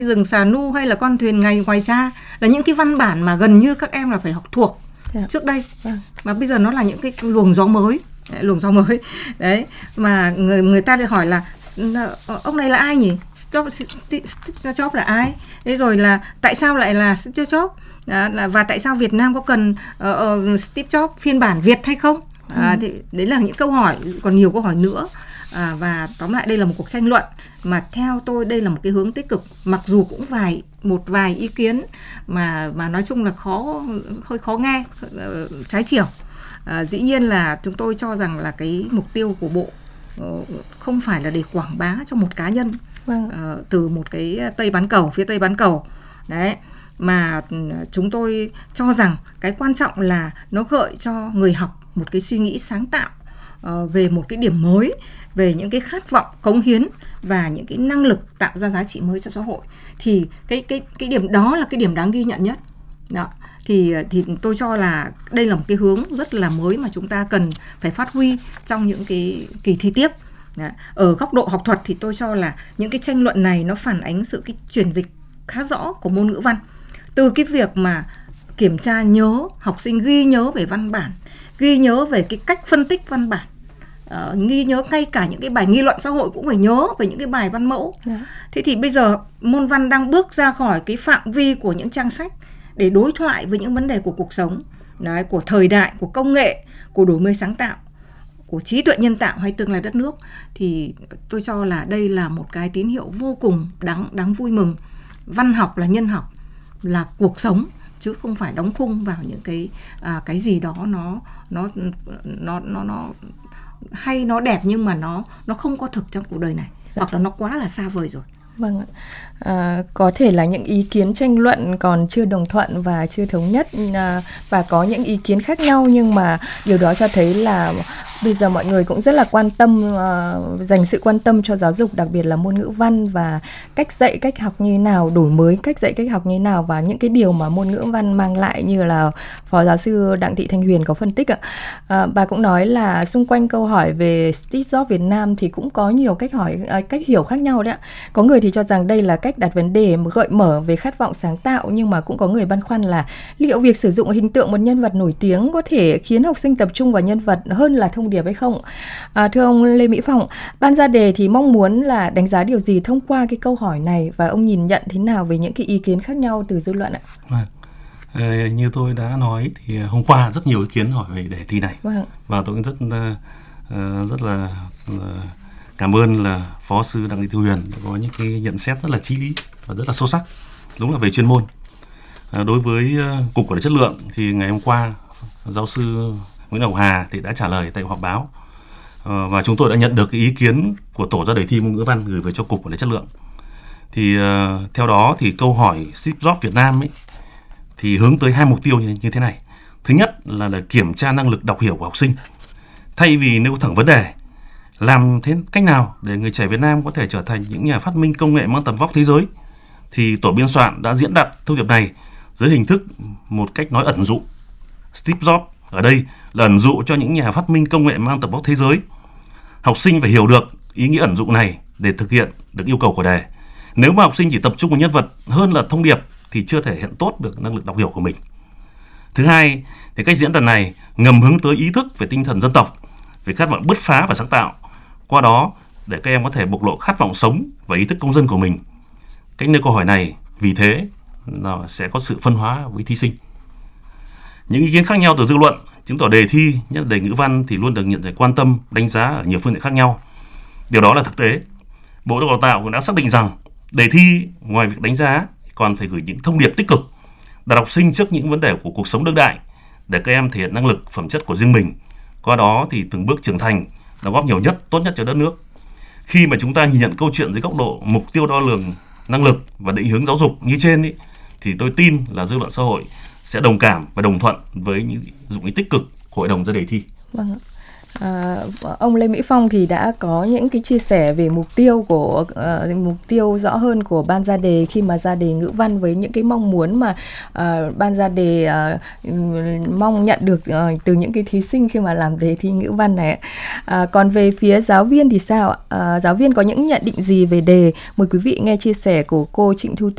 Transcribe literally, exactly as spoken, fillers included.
Rừng xà nu hay là con thuyền ngày ngoài xa là những cái văn bản mà gần như các em là phải học thuộc yeah. trước đây, yeah. mà bây giờ nó là những cái luồng gió mới, đấy, luồng gió mới đấy mà người người ta lại hỏi là ông này là ai nhỉ? Steve Jobs là ai? Thế rồi là tại sao lại là Steve Jobs? Đó, là và tại sao Việt Nam có cần uh, Steve Jobs phiên bản Việt hay không? À, thì đấy là những câu hỏi, còn nhiều câu hỏi nữa. À, và tóm lại đây là một cuộc tranh luận mà theo tôi đây là một cái hướng tích cực, mặc dù cũng vài một vài ý kiến mà mà nói chung là khó hơi khó nghe, trái chiều. À, dĩ nhiên là chúng tôi cho rằng là cái mục tiêu của Bộ không phải là để quảng bá cho một cá nhân vâng. uh, từ một cái Tây bán cầu, phía Tây bán cầu đấy, mà chúng tôi cho rằng cái quan trọng là nó gợi cho người học một cái suy nghĩ sáng tạo uh, về một cái điểm mới, về những cái khát vọng cống hiến và những cái năng lực tạo ra giá trị mới cho xã hội. Thì cái cái cái điểm đó là cái điểm đáng ghi nhận nhất. Đó. Thì thì tôi cho là đây là một cái hướng rất là mới mà chúng ta cần phải phát huy trong những cái kỳ thi tiếp. Đó. Ở góc độ học thuật thì tôi cho là những cái tranh luận này nó phản ánh sự cái chuyển dịch khá rõ của môn ngữ văn. Từ cái việc mà kiểm tra nhớ, học sinh ghi nhớ về văn bản, ghi nhớ về cái cách phân tích văn bản, uh, ghi nhớ ngay cả những cái bài nghị luận xã hội cũng phải nhớ về những cái bài văn mẫu. Yeah. Thế thì bây giờ môn văn đang bước ra khỏi cái phạm vi của những trang sách để đối thoại với những vấn đề của cuộc sống, đấy, của thời đại, của công nghệ, của đổi mới sáng tạo, của trí tuệ nhân tạo hay tương lai đất nước. Thì tôi cho là đây là một cái tín hiệu vô cùng đáng đáng vui mừng. Văn học là nhân học, là cuộc sống, chứ không phải đóng khung vào những cái à, cái gì đó nó nó nó nó nó hay, nó đẹp nhưng mà nó nó không có thực trong cuộc đời này, dạ. hoặc là nó quá là xa vời rồi. Vâng ạ. À, có thể là những ý kiến tranh luận còn chưa đồng thuận và chưa thống nhất, à, và có những ý kiến khác nhau, nhưng mà điều đó cho thấy là bây giờ mọi người cũng rất là quan tâm, uh, dành sự quan tâm cho giáo dục, đặc biệt là môn ngữ văn và cách dạy, cách học như thế nào, đổi mới cách dạy, cách học như thế nào, và những cái điều mà môn ngữ văn mang lại như là Phó Giáo sư Đặng Thị Thanh Huyền có phân tích ạ. Uh, bà cũng nói là xung quanh câu hỏi về Steve Jobs Việt Nam thì cũng có nhiều cách hỏi, uh, cách hiểu khác nhau đấy ạ. Có người thì cho rằng đây là cách đặt vấn đề gợi mở về khát vọng sáng tạo, nhưng mà cũng có người băn khoăn là liệu việc sử dụng hình tượng một nhân vật nổi tiếng có thể khiến học sinh tập trung vào nhân vật hơn là thông điệp hay không? À, thưa ông Lê Mỹ Phong, ban ra đề thì mong muốn là đánh giá điều gì thông qua cái câu hỏi này, và ông nhìn nhận thế nào về những cái ý kiến khác nhau từ dư luận ạ? Vâng. Ờ, như tôi đã nói thì hôm qua rất nhiều ý kiến hỏi về đề thi này, vâng. và tôi cũng rất uh, rất là uh, cảm ơn là Phó sư Đặng Thị Thanh Huyền đã có những cái nhận xét rất là chí lý và rất là sâu sắc, đúng là về chuyên môn. Uh, đối với uh, Cục Quản lý Chất lượng thì ngày hôm qua giáo sư Nguyễn Ngọc Hà thì đã trả lời tại họp báo, ờ, và chúng tôi đã nhận được cái ý kiến của tổ ra đề thi môn ngữ văn gửi về cho Cục Quản lý Chất lượng. Thì uh, theo đó thì câu hỏi Steve Jobs Việt Nam ấy thì hướng tới hai mục tiêu như, như thế này. Thứ nhất là, là kiểm tra năng lực đọc hiểu của học sinh. Thay vì nêu thẳng vấn đề làm thế cách nào để người trẻ Việt Nam có thể trở thành những nhà phát minh công nghệ mang tầm vóc thế giới, thì tổ biên soạn đã diễn đạt thông điệp này dưới hình thức một cách nói ẩn dụ. Steve Jobs ở đây là ẩn dụ cho những nhà phát minh công nghệ mang tầm vóc thế giới. Học sinh phải hiểu được ý nghĩa ẩn dụ này để thực hiện được yêu cầu của đề. Nếu mà học sinh chỉ tập trung vào nhân vật hơn là thông điệp thì chưa thể hiện tốt được năng lực đọc hiểu của mình. Thứ hai, thì cách diễn đạt này ngầm hướng tới ý thức về tinh thần dân tộc, về khát vọng bứt phá và sáng tạo. Qua đó để các em có thể bộc lộ khát vọng sống và ý thức công dân của mình. Cách nêu câu hỏi này vì thế nó sẽ có sự phân hóa với thí sinh. Những ý kiến khác nhau từ dư luận chứng tỏ đề thi, nhất là đề ngữ văn thì luôn được nhận được quan tâm, đánh giá ở nhiều phương diện khác nhau. Điều đó là thực tế. Bộ Giáo dục Đào tạo cũng đã xác định rằng đề thi ngoài việc đánh giá còn phải gửi những thông điệp tích cực, đặt học sinh trước những vấn đề của cuộc sống đương đại để các em thể hiện năng lực, phẩm chất của riêng mình. Qua đó thì từng bước trưởng thành, đóng góp nhiều nhất, tốt nhất cho đất nước. Khi mà chúng ta nhìn nhận câu chuyện dưới góc độ mục tiêu đo lường năng lực và định hướng giáo dục như trên ý, thì tôi tin là dư luận xã hội sẽ đồng cảm và đồng thuận với những dụng ý tích cực của hội đồng ra đề thi. Vâng. À, ông Lê Mỹ Phong thì đã có những cái chia sẻ về mục tiêu của uh, mục tiêu rõ hơn của ban ra đề khi mà ra đề ngữ văn, với những cái mong muốn mà uh, ban ra đề uh, mong nhận được uh, từ những cái thí sinh khi mà làm đề thi ngữ văn này. Uh, còn về phía giáo viên thì sao? Uh, giáo viên có những nhận định gì về đề? Mời quý vị nghe chia sẻ của cô Trịnh Thu